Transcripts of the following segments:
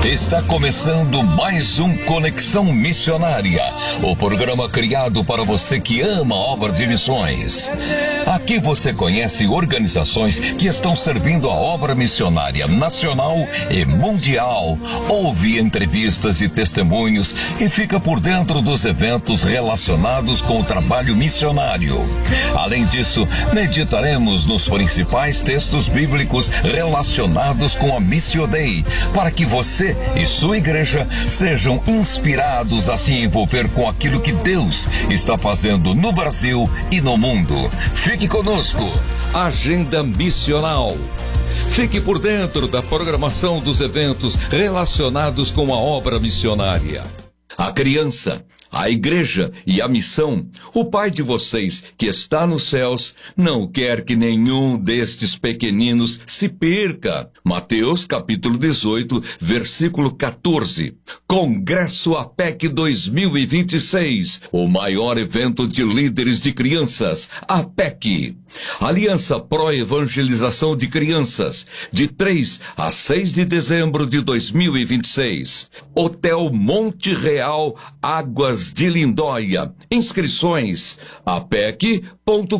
Está começando mais um Conexão Missionária, o programa criado para você que ama a obra de missões. Aqui você conhece organizações que estão servindo a obra missionária nacional e mundial. Ouve entrevistas e testemunhos e fica por dentro dos eventos relacionados com o trabalho missionário. Além disso, meditaremos nos principais textos bíblicos relacionados com a Missio Dei, para que você e sua igreja sejam inspirados a se envolver com aquilo que Deus está fazendo no Brasil e no mundo. Fique conosco. Agenda Missional. Fique por dentro da programação dos eventos relacionados com a obra missionária. A criança, a igreja e a missão. O Pai de vocês, que está nos céus, não quer que nenhum destes pequeninos se perca. Mateus capítulo 18, versículo 14. Congresso APEC 2026, o maior evento de líderes de crianças, APEC. Aliança Pró-Evangelização de Crianças, de 3 a 6 de dezembro de 2026. Hotel Monte Real, Águas de Lindóia. Inscrições apec.com.br.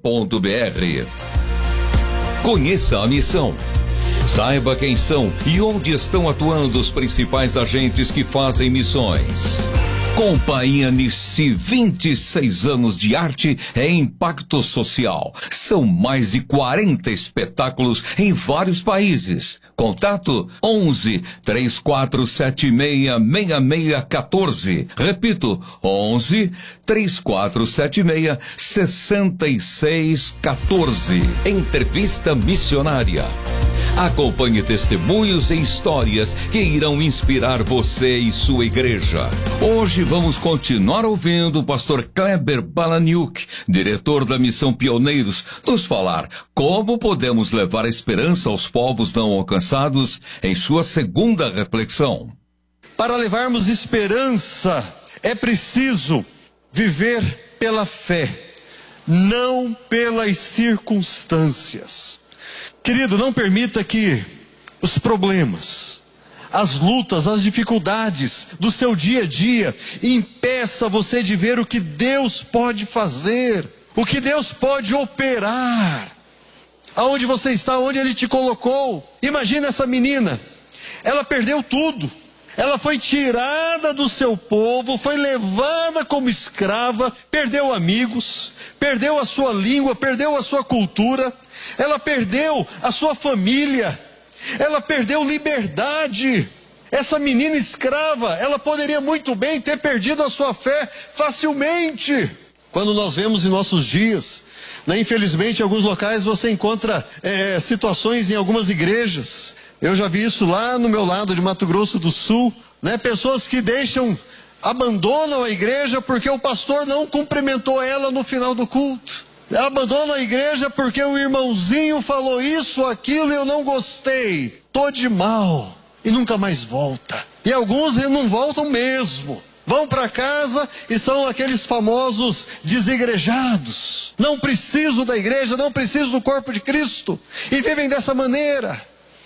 Conheça a missão. Saiba quem são e onde estão atuando os principais agentes que fazem missões. Companhia Nissi, 26 anos de arte e impacto social. São mais de 40 espetáculos em vários países. Contato 11 3476 6614. Repito, 11 3476 6614. Entrevista missionária. Acompanhe testemunhos e histórias que irão inspirar você e sua igreja. Hoje vamos continuar ouvindo o pastor Kleber Balaniuk, diretor da Missão Pioneiros, nos falar como podemos levar a esperança aos povos não alcançados em sua segunda reflexão. Para levarmos esperança, é preciso viver pela fé, não pelas circunstâncias. Querido, não permita que os problemas, as lutas, as dificuldades do seu dia a dia impeça você de ver o que Deus pode fazer, o que Deus pode operar, aonde você está, onde Ele te colocou. Imagina essa menina, ela perdeu tudo, ela foi tirada do seu povo, foi levada como escrava, perdeu amigos, perdeu a sua língua, perdeu a sua cultura, ela perdeu a sua família, ela perdeu liberdade. Essa menina escrava, ela poderia muito bem ter perdido a sua fé facilmente. Quando nós vemos em nossos dias, infelizmente em alguns locais você encontra situações em algumas igrejas. Eu já vi isso lá no meu lado de Mato Grosso do Sul, pessoas que abandonam a igreja porque o pastor não cumprimentou ela no final do culto. Abandonam a igreja porque o irmãozinho falou isso, aquilo e eu não gostei. Tô de mal. E nunca mais volta. E alguns não voltam mesmo. Vão para casa e são aqueles famosos desigrejados. Não preciso da igreja, não preciso do corpo de Cristo. E vivem dessa maneira.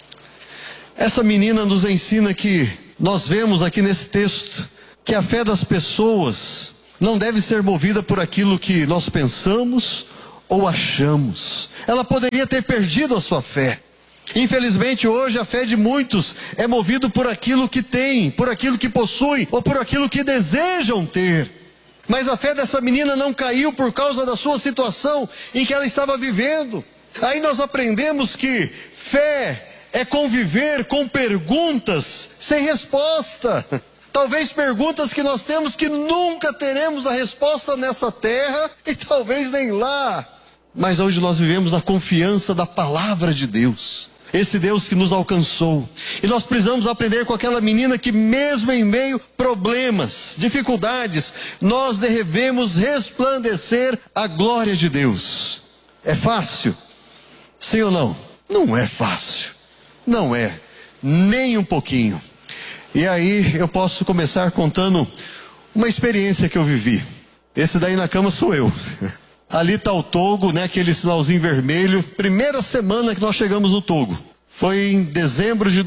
Essa menina nos ensina que nós vemos aqui nesse texto que a fé das pessoas não deve ser movida por aquilo que nós pensamos ou achamos. Ela poderia ter perdido a sua fé. Infelizmente hoje a fé de muitos é movida por aquilo que tem, por aquilo que possui ou por aquilo que desejam ter. Mas a fé dessa menina não caiu por causa da sua situação em que ela estava vivendo. Aí nós aprendemos que fé é conviver com perguntas sem resposta. Talvez perguntas que nós temos que nunca teremos a resposta nessa terra e talvez nem lá. Mas hoje nós vivemos a confiança da palavra de Deus. Esse Deus que nos alcançou. E nós precisamos aprender com aquela menina que mesmo em meio a problemas, dificuldades, nós devemos resplandecer a glória de Deus. É fácil? Sim ou não? Não é fácil. Não é. Nem um pouquinho. E aí eu posso começar contando uma experiência que eu vivi. Esse daí na cama sou eu. Ali está o Togo, aquele sinalzinho vermelho. Primeira semana que nós chegamos no Togo. Foi em dezembro de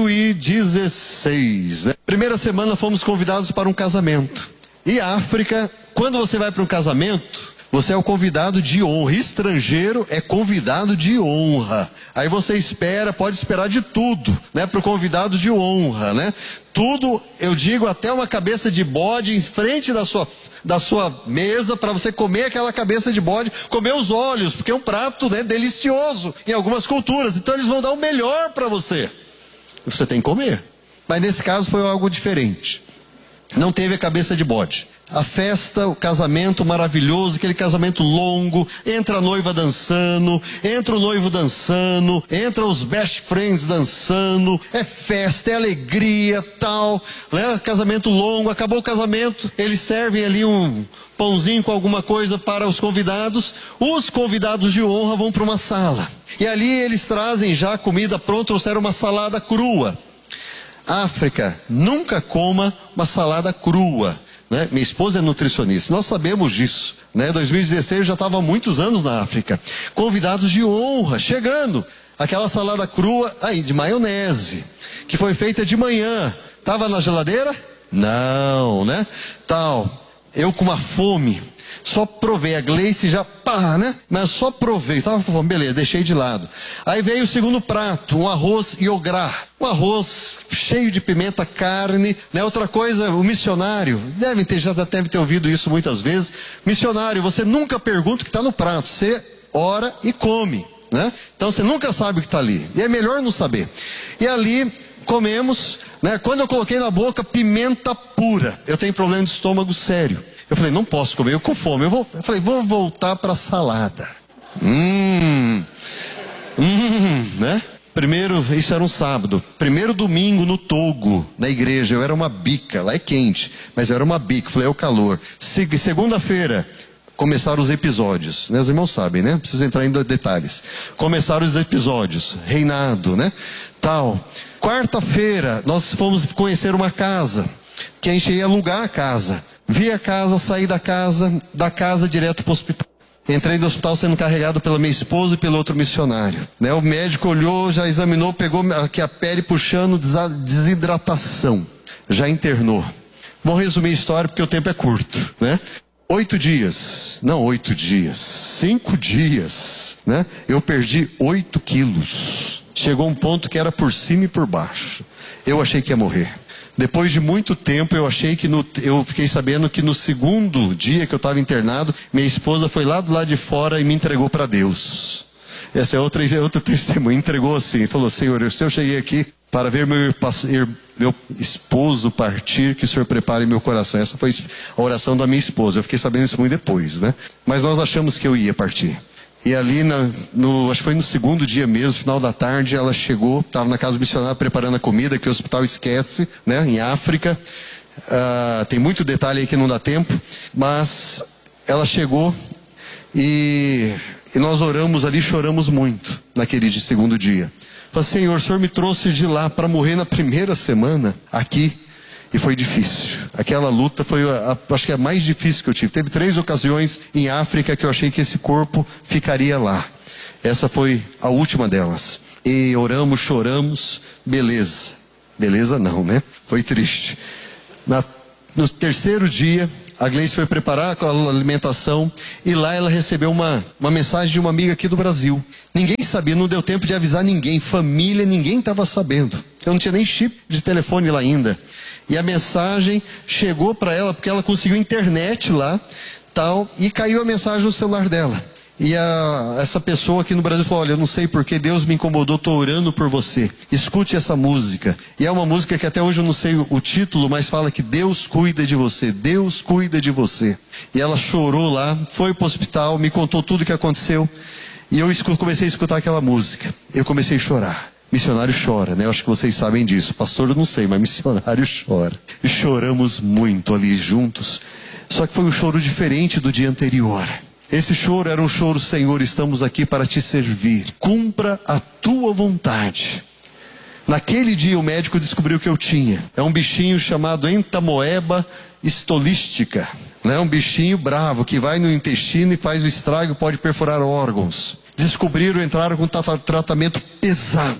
2016, né? Primeira semana fomos convidados para um casamento. E África, quando você vai para um casamento, você é o convidado de honra. Estrangeiro é convidado de honra. Aí você espera, pode esperar de tudo, né? Para o convidado de honra, né? Tudo, eu digo, até uma cabeça de bode em frente da sua mesa, para você comer aquela cabeça de bode, comer os olhos, porque é um prato, né, delicioso em algumas culturas. Então eles vão dar o melhor para você. E você tem que comer. Mas nesse caso foi algo diferente. Não teve a cabeça de bode. A festa, o casamento maravilhoso, aquele casamento longo, entra a noiva dançando, entra o noivo dançando, entra os best friends dançando, é festa, é alegria, tal, né? Casamento longo, acabou o casamento, eles servem ali um pãozinho com alguma coisa para os convidados de honra vão para uma sala, e ali eles trazem já comida pronta, trouxeram uma salada crua. África, nunca coma uma salada crua. Né? Minha esposa é nutricionista, nós sabemos disso, né? 2016 eu já estava há muitos anos na África. Convidados de honra, chegando, aquela salada crua aí de maionese, que foi feita de manhã, estava na geladeira? Não, né? Tal, eu com uma fome, só provei, a Gleice já, pá, né? Mas só provei, estava com fome, beleza, deixei de lado. Aí veio o segundo prato, um arroz iográ, um arroz cheio de pimenta, carne, né? Outra coisa, o missionário, já deve ter ouvido isso muitas vezes. Missionário, você nunca pergunta o que está no prato, você ora e come, né? Então você nunca sabe o que está ali, e é melhor não saber. E ali comemos, né? Quando eu coloquei na boca, pimenta pura, eu tenho problema de estômago sério. Eu falei, não posso comer, eu com fome. Eu falei, vou voltar para a salada. Né? Primeiro, isso era um sábado. Primeiro domingo no Togo, na igreja, eu era uma bica, lá é quente, mas eu era uma bica, falei, é o calor. Segunda-feira, começaram os episódios, né? Os irmãos sabem, né? Não preciso entrar em detalhes. Começaram os episódios, reinado, né? Tal. Quarta-feira, nós fomos conhecer uma casa, que a gente ia alugar a casa. Vi a casa, saí da casa direto para o hospital. Entrei no hospital sendo carregado pela minha esposa e pelo outro missionário, né? O médico olhou, já examinou, pegou aqui a pele puxando, desidratação. Já internou. Vou resumir a história porque o tempo é curto, né? 5 dias, né? Eu perdi 8 quilos. Chegou um ponto que era por cima e por baixo. Eu achei que ia morrer. Depois de muito tempo, eu fiquei sabendo que no segundo dia que eu estava internado, minha esposa foi lá do lado de fora e me entregou para Deus. Essa é outra testemunha, entregou assim, falou, Senhor, se eu cheguei aqui para ver meu esposo partir, que o Senhor prepare meu coração. Essa foi a oração da minha esposa, eu fiquei sabendo isso muito depois, né? Mas nós achamos que eu ia partir. E ali, acho que foi no segundo dia mesmo, final da tarde, ela chegou, estava na casa do missionário preparando a comida, que o hospital esquece, né, em África. Tem muito detalhe aí que não dá tempo, mas ela chegou e nós oramos ali, choramos muito naquele segundo dia. Falei, Senhor, o Senhor me trouxe de lá para morrer na primeira semana aqui. E foi difícil. Aquela luta foi, acho que a mais difícil que eu tive. Teve 3 ocasiões em África que eu achei que esse corpo ficaria lá. Essa foi a última delas. E oramos, choramos, beleza. Beleza não, né? Foi triste. No terceiro dia, a Gleice foi preparar a alimentação e lá ela recebeu uma mensagem de uma amiga aqui do Brasil. Ninguém sabia, não deu tempo de avisar ninguém, família, ninguém estava sabendo. Eu não tinha nem chip de telefone lá ainda. E a mensagem chegou para ela, porque ela conseguiu internet lá, tal, e caiu a mensagem no celular dela. E essa pessoa aqui no Brasil falou, olha, eu não sei porque Deus me incomodou, estou orando por você. Escute essa música. E é uma música que até hoje eu não sei o título, mas fala que Deus cuida de você, Deus cuida de você. E ela chorou lá, foi para o hospital, me contou tudo o que aconteceu. E eu comecei a escutar aquela música. Eu comecei a chorar. Missionário chora, né? Eu acho que vocês sabem disso. Pastor eu não sei, mas missionário chora. E choramos muito ali juntos. Só que foi um choro diferente do dia anterior. Esse choro era um choro, Senhor, estamos aqui para te servir. Cumpra a tua vontade. Naquele dia o médico descobriu o que eu tinha. É um bichinho chamado entamoeba estolística. É um bichinho bravo que vai no intestino e faz o estrago, pode perfurar órgãos. Descobriram, entraram com tratamento pesado.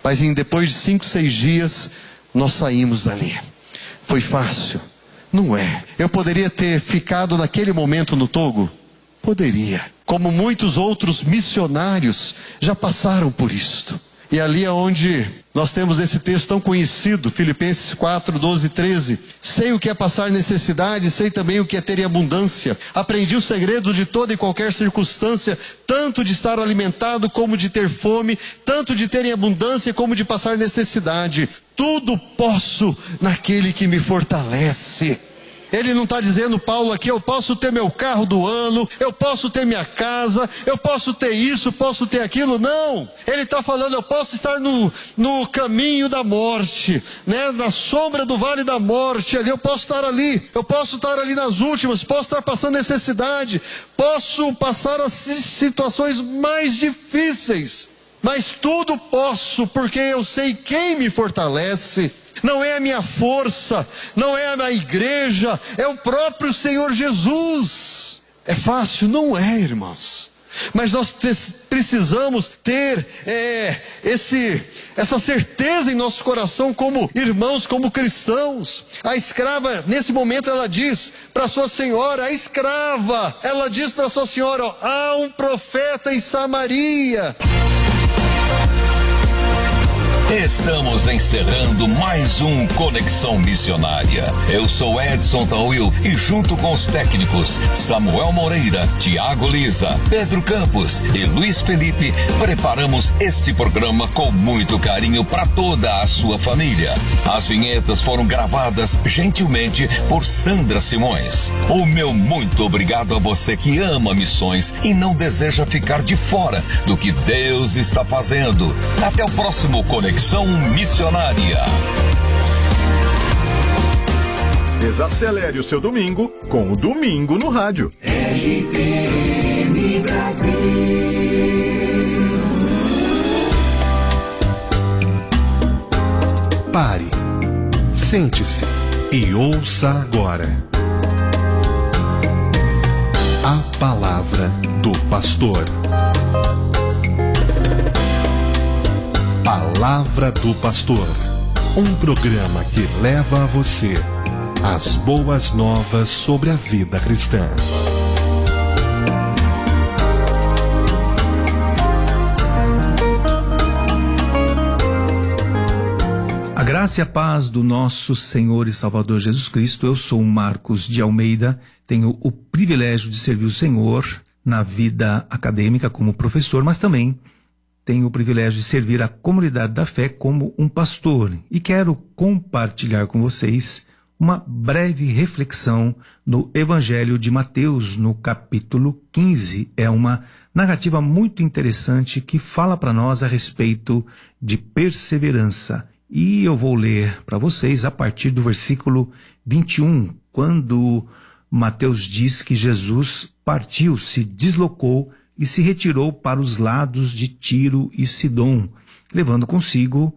Mas depois de 5, 6 dias, nós saímos dali. Foi fácil? Não é. Eu poderia ter ficado naquele momento no Togo? Poderia. Como muitos outros missionários já passaram por isto. E ali é onde nós temos esse texto tão conhecido, Filipenses 4, 12 e 13. Sei o que é passar necessidade, sei também o que é ter em abundância. Aprendi o segredo de toda e qualquer circunstância, tanto de estar alimentado como de ter fome, tanto de ter em abundância como de passar necessidade. Tudo posso naquele que me fortalece. Ele não está dizendo, Paulo, aqui, eu posso ter meu carro do ano, eu posso ter minha casa, eu posso ter isso, posso ter aquilo. Não, ele está falando, eu posso estar no caminho da morte, né? Na sombra do vale da morte, ali eu posso estar ali nas últimas, posso estar passando necessidade, posso passar as situações mais difíceis, mas tudo posso, porque eu sei quem me fortalece. Não é a minha força, não é a minha igreja, é o próprio Senhor Jesus. É fácil? Não é, irmãos. Mas nós precisamos ter essa certeza em nosso coração como irmãos, como cristãos. A escrava, nesse momento, ela diz para sua senhora, a escrava, ela diz para sua senhora, ó, há um profeta em Samaria. Estamos encerrando mais um Conexão Missionária. Eu sou Edson Tawil e junto com os técnicos Samuel Moreira, Tiago Lisa, Pedro Campos e Luiz Felipe, preparamos este programa com muito carinho para toda a sua família. As vinhetas foram gravadas gentilmente por Sandra Simões. O meu muito obrigado a você que ama missões e não deseja ficar de fora do que Deus está fazendo. Até o próximo Conexão Missionária. Desacelere o seu domingo com o Domingo no Rádio. RBN Brasil. Pare, sente-se e ouça agora a palavra do pastor. Palavra do Pastor, um programa que leva a você as boas novas sobre a vida cristã. A graça e a paz do nosso Senhor e Salvador Jesus Cristo. Eu sou Marcos de Almeida, tenho o privilégio de servir o Senhor na vida acadêmica como professor, mas também tenho o privilégio de servir a comunidade da fé como um pastor e quero compartilhar com vocês uma breve reflexão no Evangelho de Mateus, no capítulo 15. É uma narrativa muito interessante que fala para nós a respeito de perseverança. E eu vou ler para vocês a partir do versículo 21, quando Mateus diz que Jesus partiu, se deslocou e se retirou para os lados de Tiro e Sidom, levando consigo,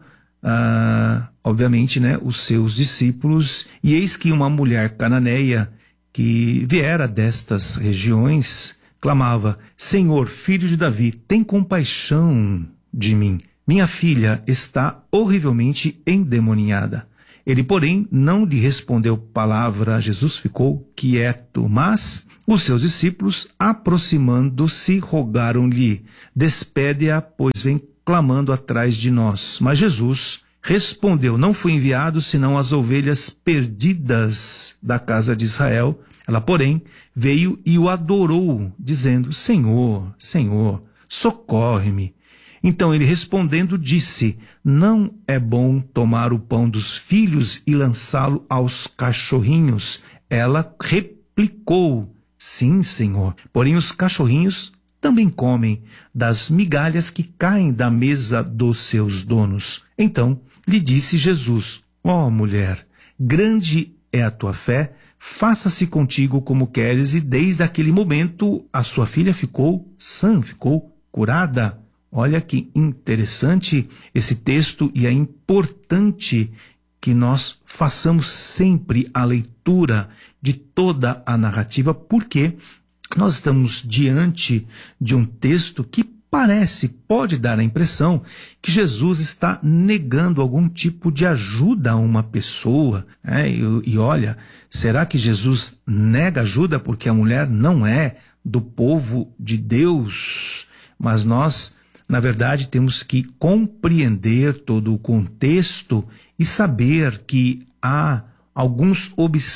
obviamente, né, os seus discípulos. E eis que uma mulher cananeia que viera destas regiões clamava: Senhor, filho de Davi, tem compaixão de mim. Minha filha está horrivelmente endemoniada. Ele, porém, não lhe respondeu palavra. Jesus ficou quieto, mas os seus discípulos, aproximando-se, rogaram-lhe: despede-a, pois vem clamando atrás de nós. Mas Jesus respondeu: não fui enviado senão as ovelhas perdidas da casa de Israel. Ela, porém, veio e o adorou, dizendo: Senhor, Senhor, socorre-me. Então ele respondendo disse: não é bom tomar o pão dos filhos e lançá-lo aos cachorrinhos. Ela replicou: sim, Senhor, porém os cachorrinhos também comem das migalhas que caem da mesa dos seus donos. Então lhe disse Jesus: ó mulher, grande é a tua fé, faça-se contigo como queres. E desde aquele momento a sua filha ficou sã, ficou curada. Olha que interessante esse texto, e é importante que nós façamos sempre a leitura de toda a narrativa, porque nós estamos diante de um texto que pode dar a impressão que Jesus está negando algum tipo de ajuda a uma pessoa. E olha, será que Jesus nega ajuda porque a mulher não é do povo de Deus? Mas nós, na verdade, temos que compreender todo o contexto e saber que há alguns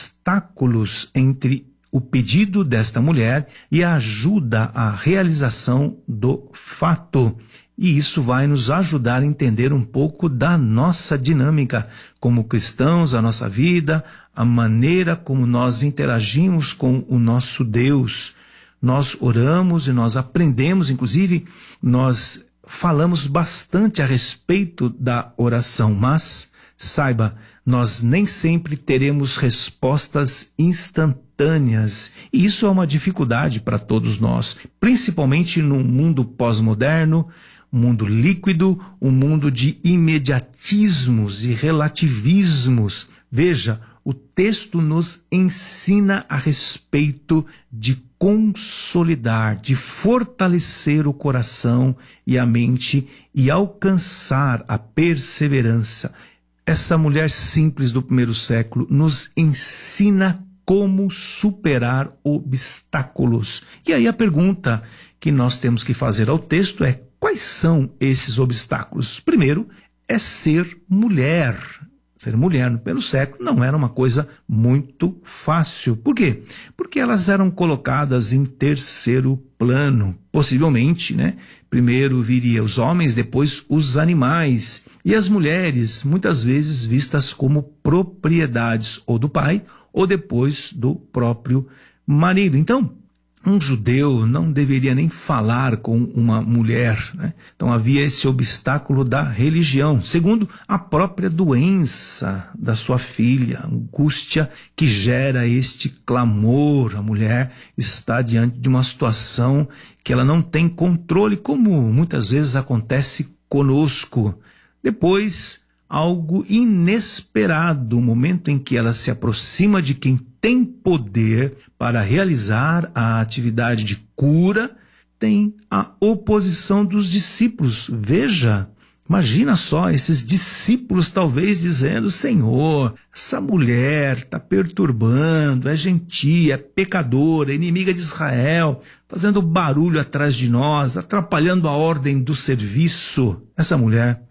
obstáculos entre o pedido desta mulher e a ajuda à realização do fato. E isso vai nos ajudar a entender um pouco da nossa dinâmica como cristãos, a nossa vida, a maneira como nós interagimos com o nosso Deus. Nós oramos e nós aprendemos, inclusive, nós falamos bastante a respeito da oração, mas saiba, nós nem sempre teremos respostas instantâneas. E isso é uma dificuldade para todos nós, principalmente num mundo pós-moderno, um mundo líquido, um mundo de imediatismos e relativismos. Veja, o texto nos ensina a respeito de consolidar, de fortalecer o coração e a mente e alcançar a perseverança. Essa mulher simples do primeiro século nos ensina como superar obstáculos. E aí a pergunta que nós temos que fazer ao texto é: quais são esses obstáculos? Primeiro, é ser mulher. Ser mulher no primeiro século não era uma coisa muito fácil. Por quê? Porque elas eram colocadas em terceiro plano. Possivelmente, primeiro viria os homens, depois os animais. E as mulheres, muitas vezes vistas como propriedades ou do pai ou depois do próprio marido. Então, um judeu não deveria nem falar com uma mulher, Então havia esse obstáculo da religião. Segundo, a própria doença da sua filha, a angústia que gera este clamor. A mulher está diante de uma situação que ela não tem controle, como muitas vezes acontece conosco. Depois, algo inesperado, o momento em que ela se aproxima de quem tem poder para realizar a atividade de cura, tem a oposição dos discípulos. Veja, imagina só, esses discípulos talvez dizendo: Senhor, essa mulher está perturbando, é gentia, é pecadora, é inimiga de Israel, fazendo barulho atrás de nós, atrapalhando a ordem do serviço. Essa mulher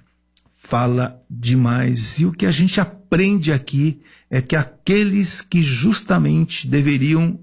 fala demais. E o que a gente aprende aqui é que aqueles que justamente deveriam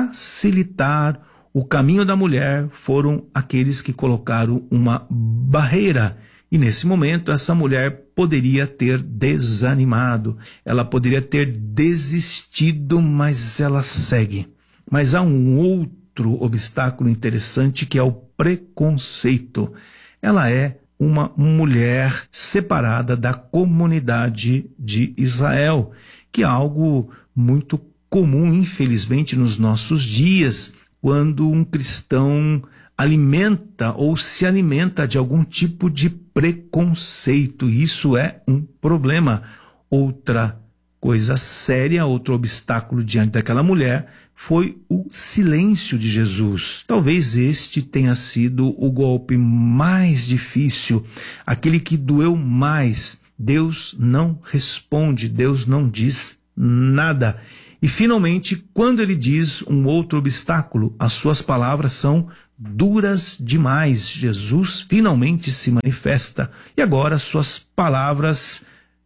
facilitar o caminho da mulher foram aqueles que colocaram uma barreira. E nesse momento essa mulher poderia ter desanimado, ela poderia ter desistido, mas ela segue. Mas há um outro obstáculo interessante, que é o preconceito. Ela é uma mulher separada da comunidade de Israel, que é algo muito comum, infelizmente, nos nossos dias, quando um cristão alimenta ou se alimenta de algum tipo de preconceito. Isso é um problema. Outra coisa séria, outro obstáculo diante daquela mulher foi o silêncio de Jesus. Talvez este tenha sido o golpe mais difícil, aquele que doeu mais. Deus não responde, Deus não diz nada. E finalmente, quando ele diz um outro obstáculo, as suas palavras são duras demais. Jesus finalmente se manifesta e agora suas palavras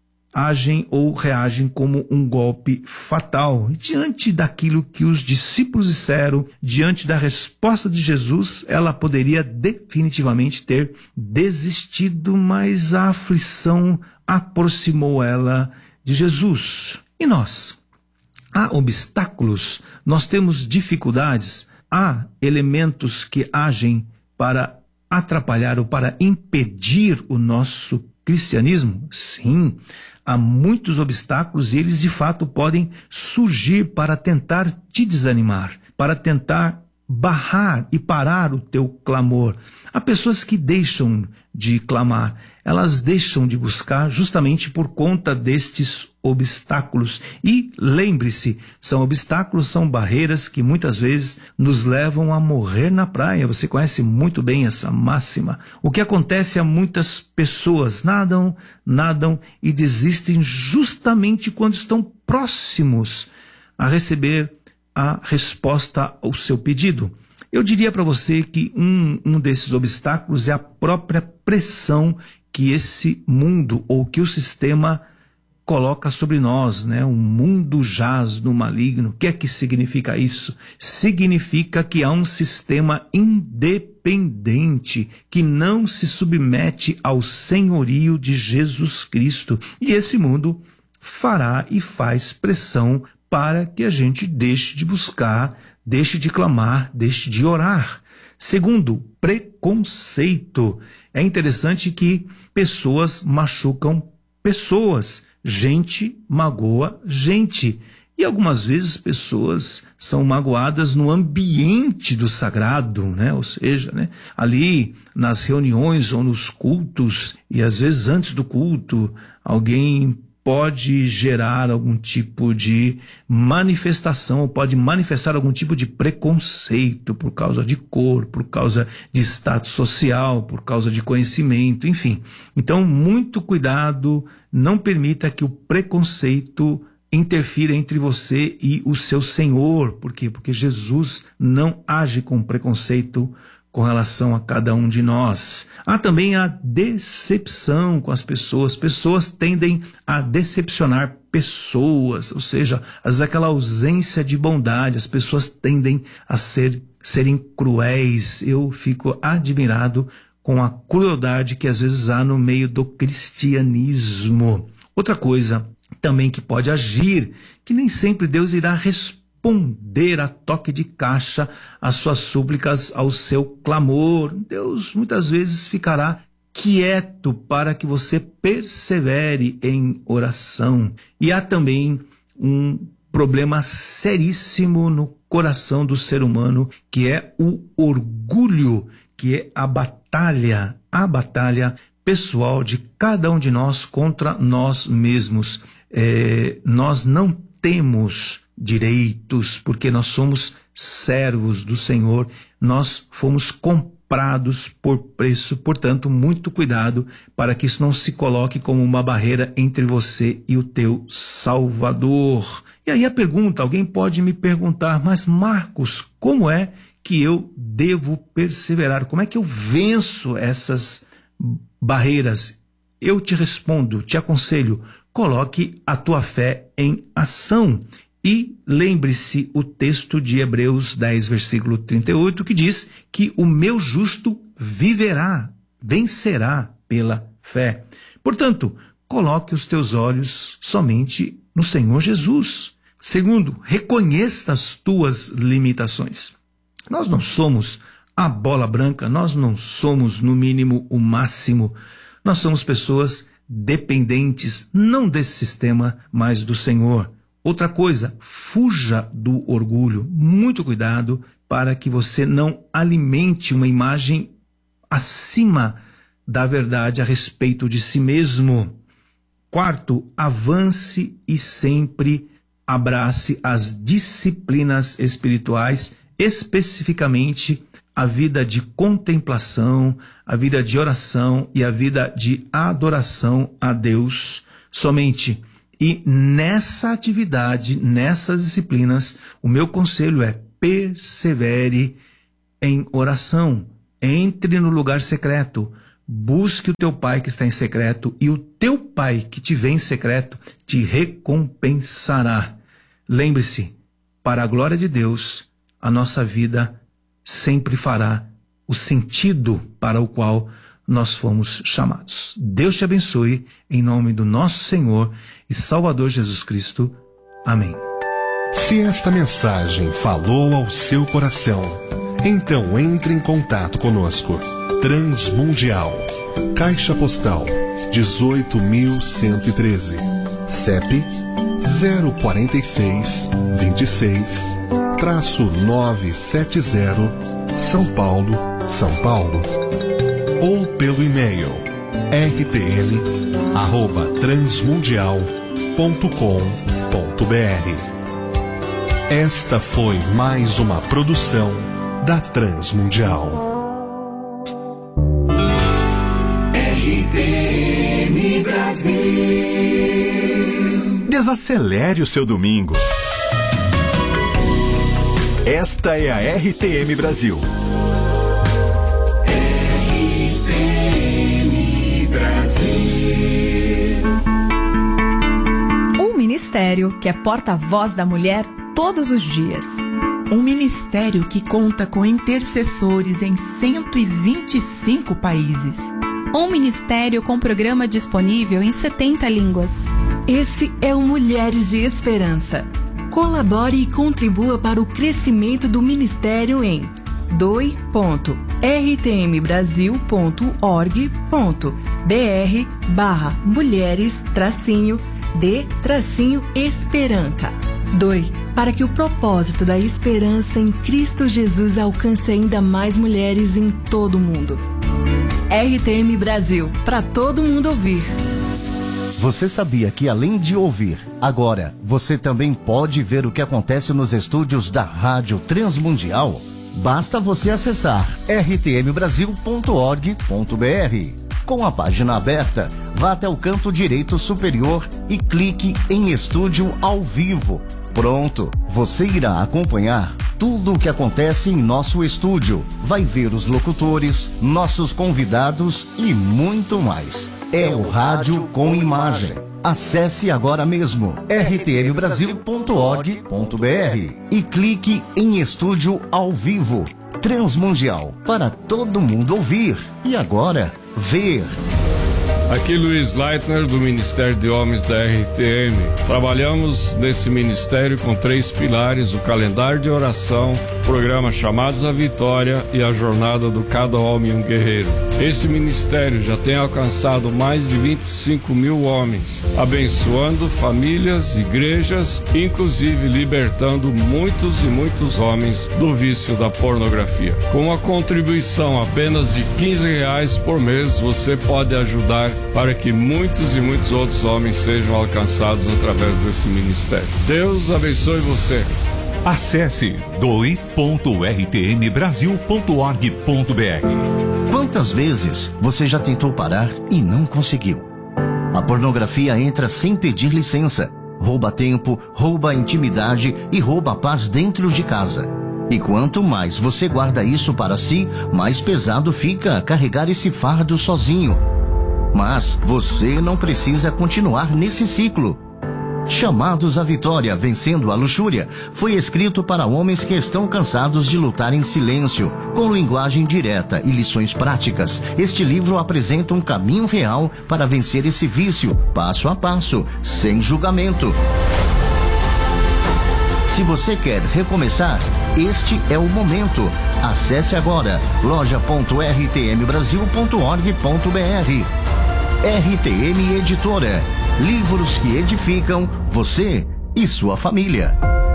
agem ou reagem como um golpe fatal. E diante daquilo que os discípulos disseram, diante da resposta de Jesus, ela poderia definitivamente ter desistido, mas a aflição aproximou ela de Jesus. E nós? Há obstáculos, nós temos dificuldades, há elementos que agem para atrapalhar ou para impedir o nosso cristianismo? Sim, há muitos obstáculos e eles de fato podem surgir para tentar te desanimar, para tentar barrar e parar o teu clamor. Há pessoas que deixam de clamar, elas deixam de buscar justamente por conta destes obstáculos. E lembre-se, são obstáculos, são barreiras que muitas vezes nos levam a morrer na praia. Você conhece muito bem essa máxima. O que acontece a muitas pessoas? Nadam e desistem justamente quando estão próximos a receber a resposta ao seu pedido. Eu diria para você que um desses obstáculos é a própria pressão que esse mundo ou que o sistema coloca sobre nós, né? O mundo jaz no maligno. O que é que significa isso? Significa que há um sistema independente que não se submete ao senhorio de Jesus Cristo. E esse mundo fará e faz pressão para que a gente deixe de buscar, deixe de clamar, deixe de orar. Segundo, preconceito. É interessante que pessoas machucam pessoas, gente magoa gente. E algumas vezes pessoas são magoadas no ambiente do sagrado, né? Ou seja, né? Ali nas reuniões ou nos cultos, e às vezes antes do culto, alguém pode gerar algum tipo de manifestação, pode manifestar algum tipo de preconceito por causa de cor, por causa de status social, por causa de conhecimento, enfim. Então, muito cuidado, não permita que o preconceito interfira entre você e o seu Senhor. Por quê? Porque Jesus não age com preconceito com relação a cada um de nós. Há também a decepção com as pessoas. Pessoas tendem a decepcionar pessoas, ou seja, aquela ausência de bondade. As pessoas tendem a serem cruéis. Eu fico admirado com a crueldade que às vezes há no meio do cristianismo. Outra coisa também que pode agir, que nem sempre Deus irá responder a toque de caixa as suas súplicas, ao seu clamor. Deus muitas vezes ficará quieto para que você persevere em oração. E há também um problema seríssimo no coração do ser humano, que é o orgulho, que é a batalha pessoal de cada um de nós contra nós mesmos. Nós não temos direitos, porque nós somos servos do Senhor, nós fomos comprados por preço, portanto, muito cuidado para que isso não se coloque como uma barreira entre você e o teu Salvador. E aí a pergunta, alguém pode me perguntar, mas Marcos, como é que eu devo perseverar? Como é que eu venço essas barreiras? Eu te respondo, te aconselho, coloque a tua fé em ação. E lembre-se o texto de Hebreus 10, versículo 38, que diz que o meu justo vencerá pela fé. Portanto, coloque os teus olhos somente no Senhor Jesus. Segundo, reconheça as tuas limitações. Nós não somos a bola branca, nós não somos, no mínimo, o máximo. Nós somos pessoas dependentes, não desse sistema, mas do Senhor. Outra coisa, fuja do orgulho. Muito cuidado para que você não alimente uma imagem acima da verdade a respeito de si mesmo. Quarto, avance e sempre abrace as disciplinas espirituais, especificamente a vida de contemplação, a vida de oração e a vida de adoração a Deus somente. E nessa atividade, nessas disciplinas, o meu conselho é persevere em oração. Entre no lugar secreto, busque o teu Pai que está em secreto e o teu Pai que te vê em secreto te recompensará. Lembre-se, para a glória de Deus, a nossa vida sempre fará o sentido para o qual nós fomos chamados. Deus te abençoe, em nome do nosso Senhor e Salvador Jesus Cristo. Amém. Se esta mensagem falou ao seu coração, então entre em contato conosco. Transmundial, Caixa Postal 18.113, CEP 04626-970, São Paulo, São Paulo. Ou pelo e-mail rtl@transmundial.com.br. Esta foi mais uma produção da Transmundial. RTM Brasil. Desacelere o seu domingo. Esta é a RTM Brasil. RTM Brasil. Um ministério que é porta-voz da mulher todos os dias. Um ministério que conta com intercessores em 125 países. Um ministério com programa disponível em 70 línguas. Esse é o Mulheres de Esperança. Colabore e contribua para o crescimento do ministério em doi.rtmbrasil.org.br/mulheres-de-esperanca. Doe para que o propósito da esperança em Cristo Jesus alcance ainda mais mulheres em todo o mundo. RTM Brasil, para todo mundo ouvir. Você sabia que além de ouvir, agora você também pode ver o que acontece nos estúdios da Rádio Transmundial? Basta você acessar rtmbrasil.org.br. Com a página aberta, vá até o canto direito superior e clique em Estúdio ao Vivo. Pronto, você irá acompanhar tudo o que acontece em nosso estúdio. Vai ver os locutores, nossos convidados e muito mais. É o rádio com imagem. Acesse agora mesmo rtmbrasil.org.br e clique em Estúdio ao Vivo. Transmundial, para todo mundo ouvir e agora ver. Aqui Luiz Leitner, do Ministério de Homens da RTM. Trabalhamos nesse ministério com 3 pilares: o calendário de oração, o programa Chamados à Vitória e a jornada do Cada Homem um Guerreiro. Esse ministério já tem alcançado mais de 25 mil homens, abençoando famílias, igrejas, inclusive libertando muitos e muitos homens do vício da pornografia. Com uma contribuição apenas de R$15 por mês, você pode ajudar para que muitos e muitos outros homens sejam alcançados através desse ministério. Deus abençoe você. Acesse doi.rtmbrasil.org.br. Quantas vezes você já tentou parar e não conseguiu? A pornografia entra sem pedir licença, rouba tempo, rouba a intimidade e rouba a paz dentro de casa. E quanto mais você guarda isso para si, mais pesado fica carregar esse fardo sozinho. Mas você não precisa continuar nesse ciclo. Chamados à Vitória, Vencendo a Luxúria, foi escrito para homens que estão cansados de lutar em silêncio. Com linguagem direta e lições práticas, este livro apresenta um caminho real para vencer esse vício, passo a passo, sem julgamento. Se você quer recomeçar, este é o momento. Acesse agora loja.rtmbrasil.org.br. RTM Editora. Livros que edificam você e sua família.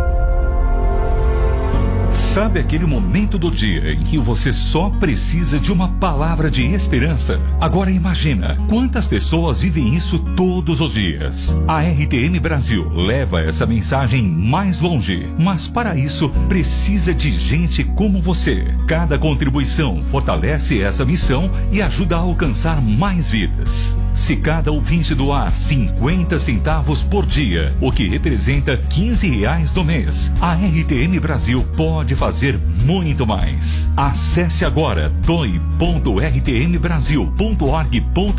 Sabe aquele momento do dia em que você só precisa de uma palavra de esperança? Agora imagina quantas pessoas vivem isso todos os dias. A RTM Brasil leva essa mensagem mais longe, mas para isso precisa de gente como você. Cada contribuição fortalece essa missão e ajuda a alcançar mais vidas. Se cada ouvinte doar 50 centavos por dia, o que representa R$15 no mês, a RTM Brasil pode fazer muito mais. Acesse agora doi.rtmbrasil.org.br